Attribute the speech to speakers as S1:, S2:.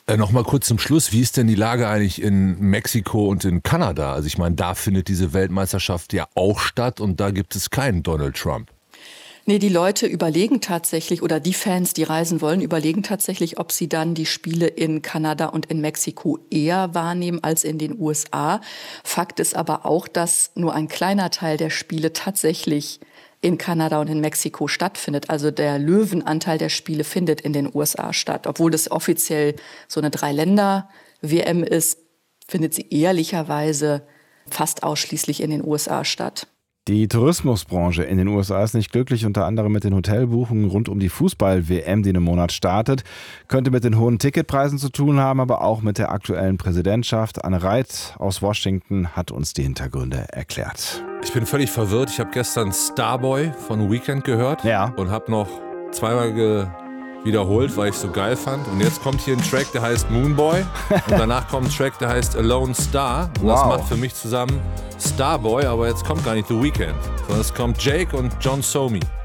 S1: Nochmal kurz zum Schluss, wie ist denn die Lage eigentlich in Mexiko und in Kanada? Also ich meine, da findet diese Weltmeisterschaft ja auch statt und da gibt es keinen Donald Trump.
S2: Nee, die Leute überlegen tatsächlich, oder die Fans, die reisen wollen, überlegen tatsächlich, ob sie dann die Spiele in Kanada und in Mexiko eher wahrnehmen als in den USA. Fakt ist aber auch, dass nur ein kleiner Teil der Spiele tatsächlich in Kanada und in Mexiko stattfindet. Also der Löwenanteil der Spiele findet in den USA statt. Obwohl das offiziell so eine 3-Länder-WM ist, findet sie ehrlicherweise fast ausschließlich in den USA statt.
S3: Die Tourismusbranche in den USA ist nicht glücklich, unter anderem mit den Hotelbuchungen rund um die Fußball-WM, die in einem Monat startet. Könnte mit den hohen Ticketpreisen zu tun haben, aber auch mit der aktuellen Präsidentschaft. Anne Reit aus Washington hat uns die Hintergründe erklärt.
S1: Ich bin völlig verwirrt. Ich habe gestern Starboy von Weekend gehört und habe noch zweimal wiederholt, weil ich es so geil fand. Und jetzt kommt hier ein Track, der heißt Moonboy. Und danach kommt ein Track, der heißt Alone Star. Und das macht für mich zusammen Starboy. Aber jetzt kommt gar nicht The Weeknd, sondern es kommt Jake und John Somi.